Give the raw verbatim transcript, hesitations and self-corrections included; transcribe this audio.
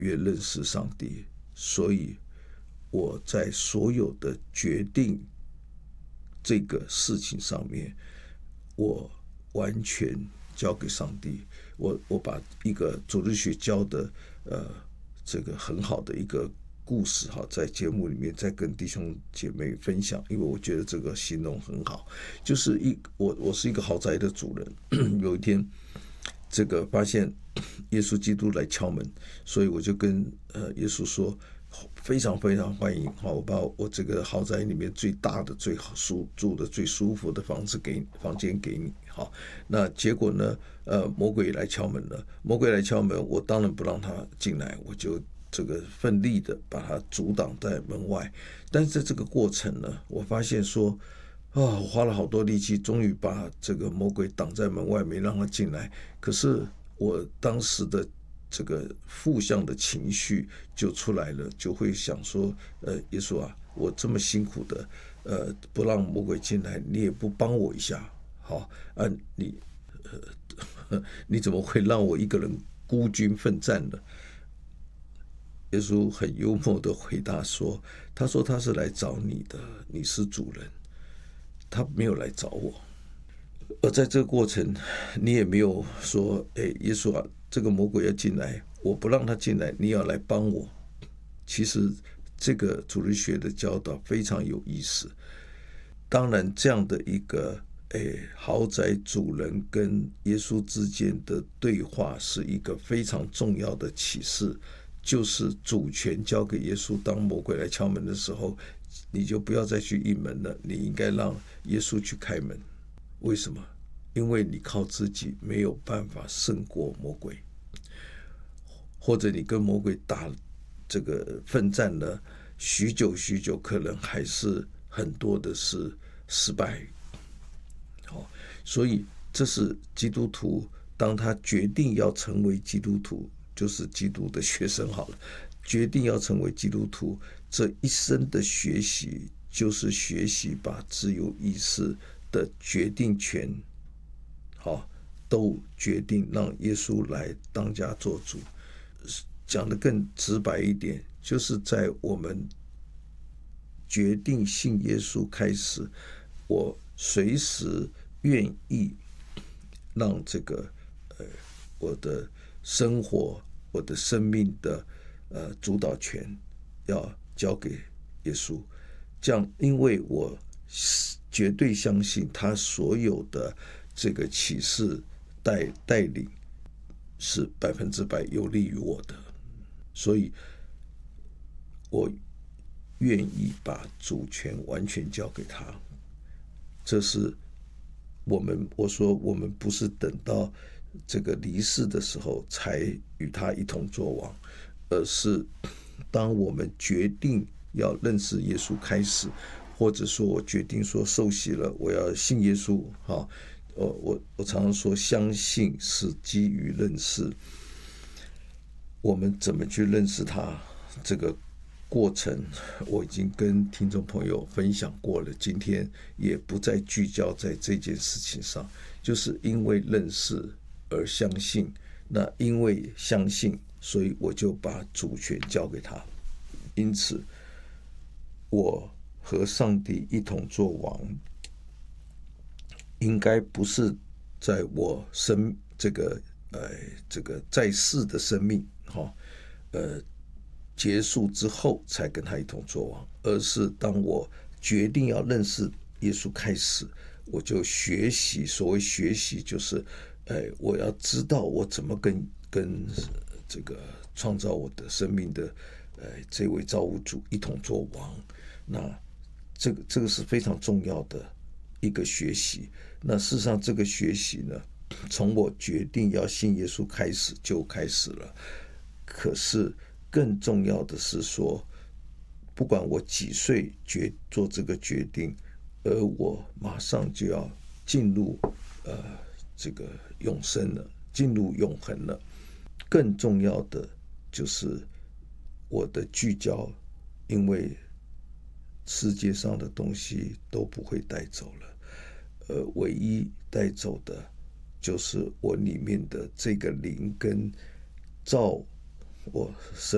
越认识上帝，所以我在所有的决定这个事情上面，我完全交给上帝。我我把一个主日学教的呃这个很好的一个故事哈，在节目里面再跟弟兄姐妹分享，因为我觉得这个形容很好。就是一我我是一个豪宅的主人，有一天这个发现耶稣基督来敲门，所以我就跟呃耶稣说，非常非常欢迎，好，我把我这个豪宅里面最大的、最好舒住的最舒服的房子给房间给你，好，那结果呢，呃，魔鬼来敲门了，魔鬼来敲门，我当然不让他进来，我就这个奋力的把他阻挡在门外。但是在这个过程呢，我发现说，啊，我花了好多力气，终于把这个魔鬼挡在门外，没让他进来。可是我当时的这个负向的情绪就出来了，就会想说，呃，耶稣啊，我这么辛苦的，呃，不让魔鬼进来，你也不帮我一下，好啊，你，呃，你怎么会让我一个人孤军奋战呢？耶稣很幽默的回答说，他说他是来找你的，你是主人，他没有来找我。而在这个过程，你也没有说，哎，耶稣啊，这个魔鬼要进来，我不让他进来，你要来帮我。其实这个主日学的教导非常有意思。当然，这样的一个哎豪宅主人跟耶稣之间的对话，是一个非常重要的启示，就是主权交给耶稣。当魔鬼来敲门的时候，你就不要再去应门了，你应该让耶稣去开门。为什么？因为你靠自己没有办法胜过魔鬼，或者你跟魔鬼打这个奋战了许久许久，可能还是很多的是失败。好，所以这是基督徒，当他决定要成为基督徒，就是基督的学生好了，决定要成为基督徒，这一生的学习就是学习把自由意识的决定权，好，都决定让耶稣来当家做主。讲得更直白一点，就是在我们决定信耶稣开始，我随时愿意让这个呃我的生活、我的生命的呃主导权要交给耶稣。这样，因为我绝对相信他所有的这个启示带带领是百分之百有利于我的，所以我愿意把主权完全交给他。这是我们我说我们不是等到这个离世的时候才与他一同作王，而是当我们决定要认识耶稣开始，或者说我决定说受洗了，我要信耶稣。好，我我我常常说，相信是基于认识。我们怎么去认识他？这个过程我已经跟听众朋友分享过了，今天也不再聚焦在这件事情上。就是因为认识而相信，那因为相信，所以我就把主权交给他。因此，我和上帝一同作王，应该不是在我生这个呃这个在世的生命哈呃结束之后才跟他一同作王，而是当我决定要认识耶稣开始，我就学习。所谓学习，就是呃我要知道我怎么跟跟这个创造我的生命的呃这位造物主一同作王。那这个这个是非常重要的一个学习。那事实上这个学习呢，从我决定要信耶稣开始就开始了。可是更重要的是说，不管我几岁决做这个决定，而我马上就要进入呃这个永生了，进入永恒了。更重要的就是我的聚焦，因为世界上的东西都不会带走了，呃，唯一带走的就是我里面的这个灵跟造我生